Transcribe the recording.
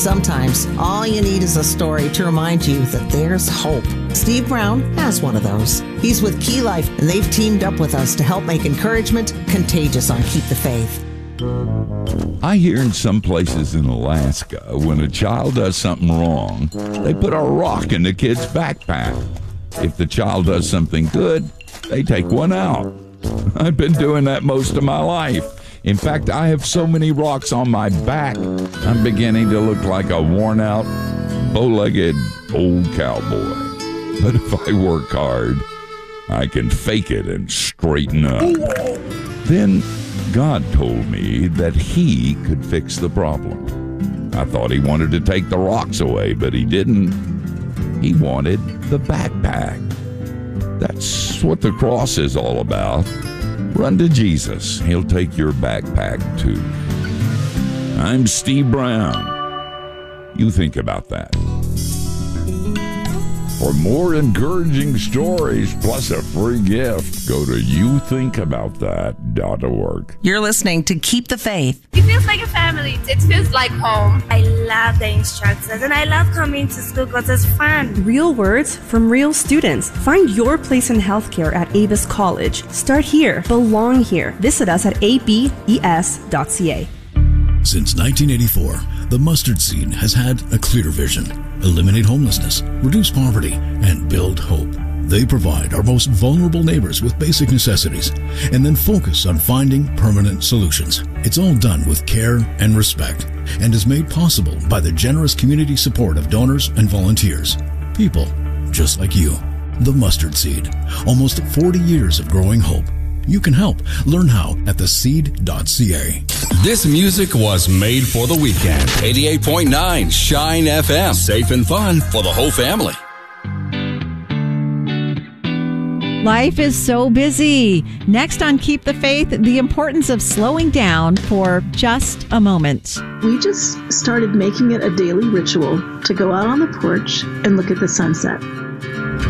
Sometimes all you need is a story to remind you that there's hope. Steve Brown has one of those. He's with Key Life, and they've teamed up with us to help make encouragement contagious on Keep the Faith. I hear in some places in Alaska, when a child does something wrong, they put a rock in the kid's backpack. If the child does something good, they take one out. I've been doing that most of my life. In fact, I have so many rocks on my back, I'm beginning to look like a worn-out, bow-legged old cowboy. But if I work hard, I can fake it and straighten up. Then God told me that He could fix the problem. I thought He wanted to take the rocks away, but He didn't. He wanted the backpack. That's what the cross is all about. Run to Jesus. He'll take your backpack too. I'm Steve Brown. You think about that. For more encouraging stories plus a free gift, go to youthinkaboutthat.org. You're listening to Keep the Faith. It feels like a family. It feels like home. I love the instructors and I love coming to school because it's fun. Real words from real students. Find your place in healthcare at Avis College. Start here. Belong here. Visit us at abes.ca. Since 1984, the Mustard Seed has had a clear vision: eliminate homelessness, reduce poverty, and build hope. They provide our most vulnerable neighbors with basic necessities and then focus on finding permanent solutions. It's all done with care and respect and is made possible by the generous community support of donors and volunteers. People just like you. The Mustard Seed. Almost 40 years of growing hope. You can help. Learn how at theseed.ca. This music was made for the weekend. 88.9 Shine FM. Safe and fun for the whole family. Life is so busy. Next on Keep the Faith, the importance of slowing down for just a moment. We just started making it a daily ritual to go out on the porch and look at the sunset.